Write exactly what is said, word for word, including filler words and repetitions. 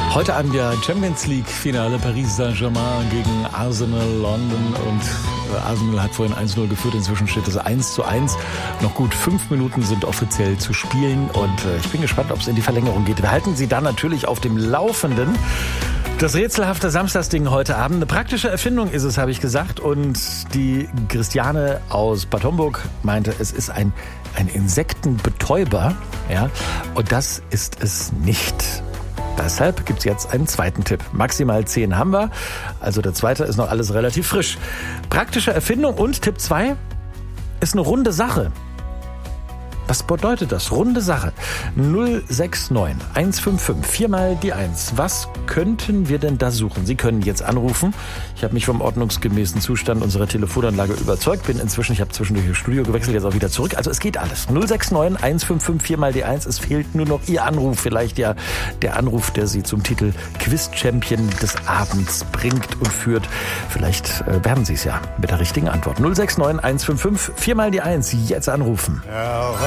Heute Abend ja Champions League Finale, Paris Saint-Germain gegen Arsenal London, und Arsenal hat vorhin eins null geführt, inzwischen steht es eins zu eins. Noch gut fünf Minuten sind offiziell zu spielen und ich bin gespannt, ob es in die Verlängerung geht. Wir halten Sie da natürlich auf dem Laufenden. Das rätselhafte Samstagsding heute Abend. Eine praktische Erfindung ist es, habe ich gesagt. Und die Christiane aus Bad Homburg meinte, es ist ein, ein Insektenbetäuber. Ja, und das ist es nicht. Deshalb gibt es jetzt einen zweiten Tipp. Maximal zehn haben wir. Also der zweite ist noch alles relativ frisch. Praktische Erfindung und Tipp zwei ist eine runde Sache. Was bedeutet das? Runde Sache. null sechs neun eins fünf fünf vier mal die eins. Was könnten wir denn da suchen? Sie können jetzt anrufen. Ich habe mich vom ordnungsgemäßen Zustand unserer Telefonanlage überzeugt. Bin inzwischen, ich habe zwischendurch das Studio gewechselt, jetzt auch wieder zurück. Also es geht alles. null sechs neun eins fünf fünf vier mal die eins. Es fehlt nur noch Ihr Anruf. Vielleicht ja der Anruf, der Sie zum Titel Quiz-Champion des Abends bringt und führt. Vielleicht äh, werden Sie es ja mit der richtigen Antwort. null sechs neun eins fünf fünf vier mal die eins. Jetzt anrufen. Ja.